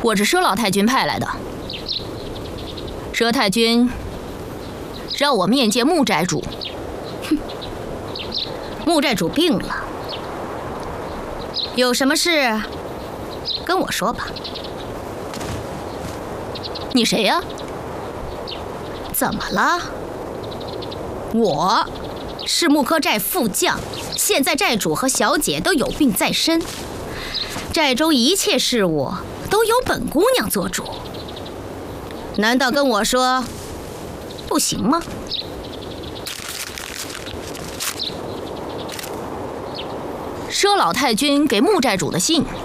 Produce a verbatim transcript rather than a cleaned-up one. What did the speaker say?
我是佘老太君派来的。佘太君让我面见穆寨主。 哼，穆寨主病了，有什么事跟我说吧。 你谁呀？ 怎么了？我是木柯寨副将，现在寨主和小姐都有病在身，寨中一切事务都由本姑娘做主。难道跟我说不行吗？ 佘老太君给穆寨主的信，